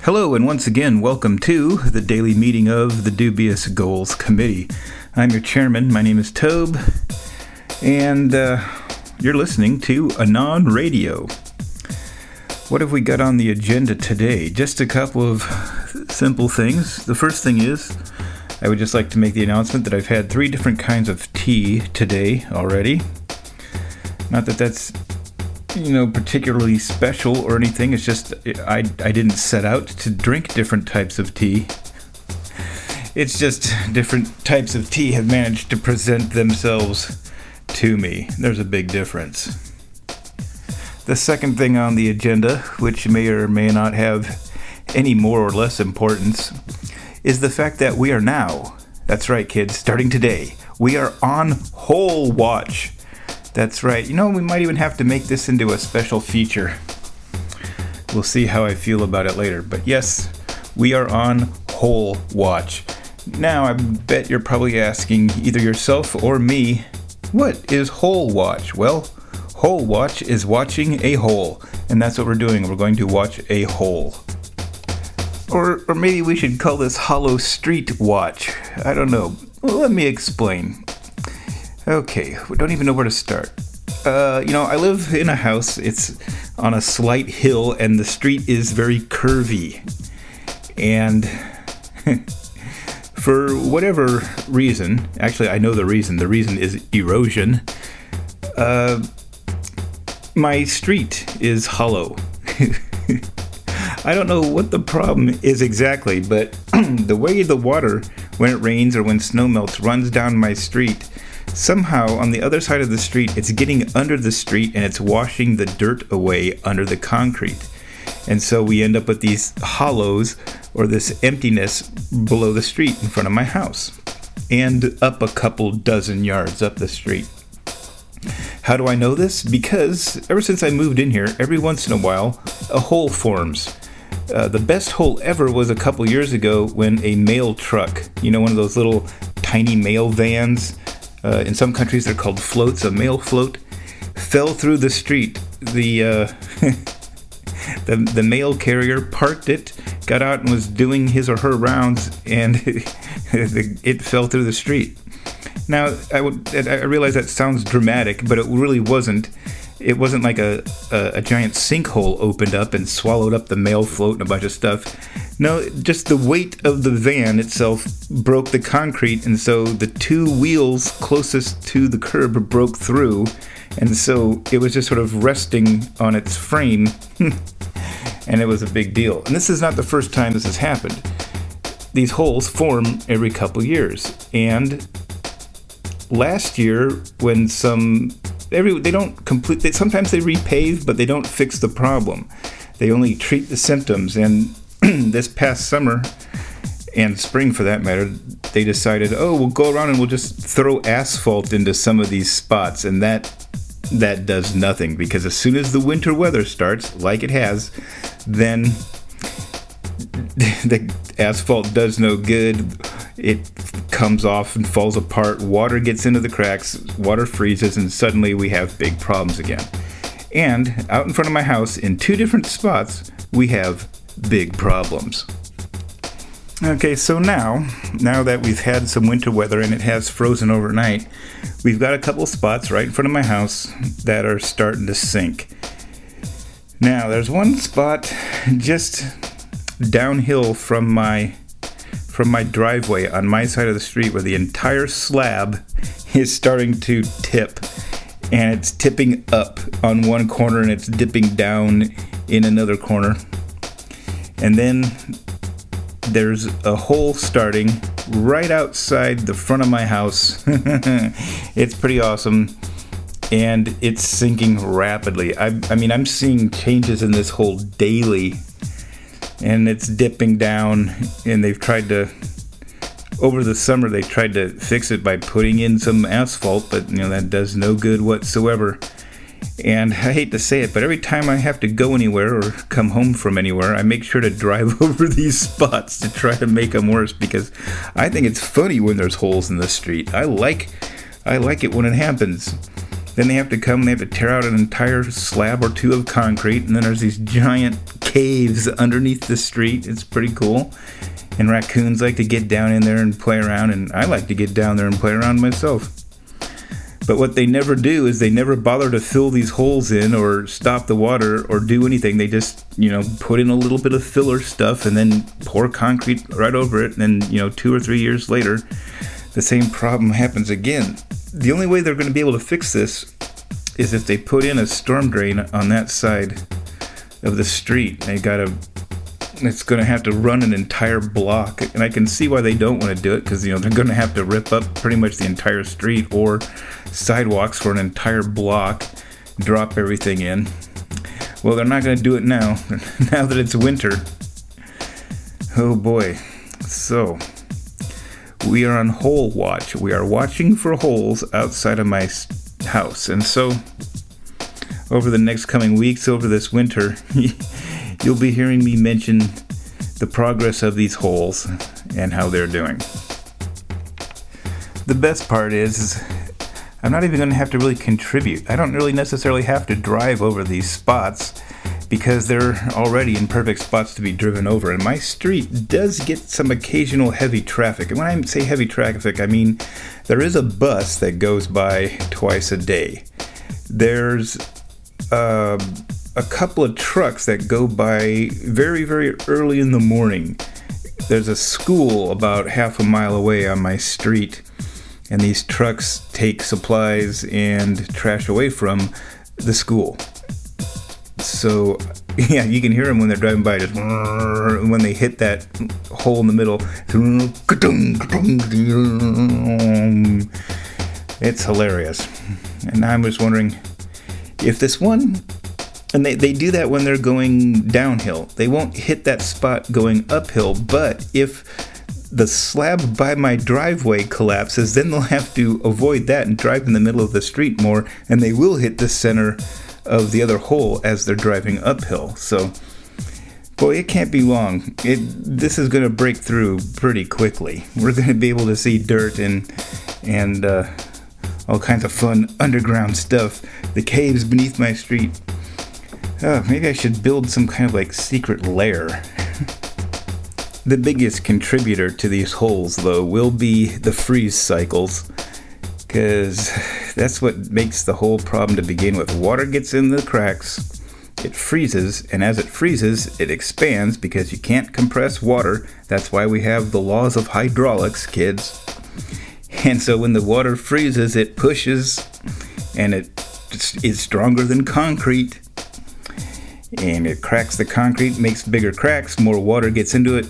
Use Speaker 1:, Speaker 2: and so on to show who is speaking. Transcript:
Speaker 1: Hello, and once again, welcome to the daily meeting of the Dubious Goals Committee. I'm your chairman. My name is Tobe, and you're listening to Anon Radio. What have we got on the agenda today? Just a couple of simple things. The first thing is, I would just like to make the announcement that I've had 3 different kinds of tea today already. Not that that's particularly special or anything. It's just I didn't set out to drink different types of tea. It's just different types of tea have managed to present themselves to me. There's a big difference. The second thing on the agenda, which may or may not have any more or less importance, is the fact that we are now, that's right kids, starting today, we are on Whole Watch. That's right. We might even have to make this into a special feature. We'll see how I feel about it later. But yes, we are on Whole Watch. Now, I bet you're probably asking either yourself or me, what is Whole Watch? Well, Whole Watch is watching a hole. And that's what we're doing. We're going to watch a hole. Or maybe we should call this Hollow Street Watch. I don't know. Well, let me explain. Okay, we don't even know where to start. I live in a house. It's on a slight hill, and the street is very curvy. And for whatever reason, actually I know the reason. The reason is erosion. My street is hollow. I don't know what the problem is exactly, but the way the water, when it rains or when snow melts, runs down my street, somehow on the other side of the street, it's getting under the street and it's washing the dirt away under the concrete. And so we end up with these hollows or this emptiness below the street in front of my house and up a couple dozen yards up the street. How do I know this? Because ever since I moved in here, every once in a while, a hole forms. The best hole ever was a couple years ago when a mail truck, one of those little tiny mail vans, in some countries they're called floats, a mail float, fell through the street. The mail carrier parked it, got out and was doing his or her rounds, and it fell through the street. Now, I realize that sounds dramatic, but it really wasn't. It wasn't like a giant sinkhole opened up and swallowed up the mail float and a bunch of stuff. No, just the weight of the van itself broke the concrete, and so the 2 wheels closest to the curb broke through, and so it was just sort of resting on its frame, and it was a big deal. And this is not the first time this has happened. These holes form every couple years, and last year when sometimes they repave, but they don't fix the problem. They only treat the symptoms, and this past summer, and spring for that matter, they decided, we'll go around and we'll just throw asphalt into some of these spots, and that does nothing, because as soon as the winter weather starts, like it has, then the asphalt does no good. It comes off and falls apart, water gets into the cracks, water freezes, and suddenly we have big problems again. And out in front of my house, in 2 different spots, we have big problems. Okay, so now that we've had some winter weather and it has frozen overnight, we've got a couple spots right in front of my house that are starting to sink. Now, there's one spot just downhill from my driveway on my side of the street where the entire slab is starting to tip, and it's tipping up on one corner and it's dipping down in another corner. And then there's a hole starting right outside the front of my house. It's pretty awesome, and it's sinking rapidly. I'm seeing changes in this hole daily, and it's dipping down, and over the summer they tried to fix it by putting in some asphalt, but that does no good whatsoever. And I hate to say it, but every time I have to go anywhere or come home from anywhere, I make sure to drive over these spots to try to make them worse, because I think it's funny when there's holes in the street. I like it when it happens. Then they have to tear out an entire slab or two of concrete, and then there's these giant caves underneath the street. It's pretty cool. And raccoons like to get down in there and play around, and I like to get down there and play around myself. But what they never do is they never bother to fill these holes in or stop the water or do anything. They just, put in a little bit of filler stuff and then pour concrete right over it. And then, 2 or 3 years later, the same problem happens again. The only way they're going to be able to fix this is if they put in a storm drain on that side of the street. It's going to have to run an entire block, and I can see why they don't want to do it, because they're going to have to rip up pretty much the entire street or sidewalks for an entire block, drop everything in. Well, they're not going to do it now that it's winter. Oh boy. So we are on hole watch. We are watching for holes outside of my house, and so over the next coming weeks, over this winter, you'll be hearing me mention the progress of these holes and how they're doing. The best part is I'm not even going to have to really contribute. I don't really necessarily have to drive over these spots because they're already in perfect spots to be driven over. And my street does get some occasional heavy traffic. And when I say heavy traffic, I mean there is a bus that goes by twice a day. There's a couple of trucks that go by very, very early in the morning. There's a school about half a mile away on my street, and these trucks take supplies and trash away from the school. So, yeah, you can hear them when they're driving by, just when they hit that hole in the middle. It's hilarious. And I'm just wondering if this one, and they do that when they're going downhill. They won't hit that spot going uphill, but if the slab by my driveway collapses, then they'll have to avoid that and drive in the middle of the street more, and they will hit the center of the other hole as they're driving uphill. So, boy, it can't be long. This is going to break through pretty quickly. We're going to be able to see dirt and all kinds of fun underground stuff. The caves beneath my street. Maybe I should build some kind of secret lair. The biggest contributor to these holes, though, will be the freeze cycles, because that's what makes the whole problem to begin with. Water gets in the cracks, it freezes, and as it freezes, it expands because you can't compress water. That's why we have the laws of hydraulics, kids. And so when the water freezes, it pushes, and it is stronger than concrete. And it cracks the concrete, makes bigger cracks, more water gets into it,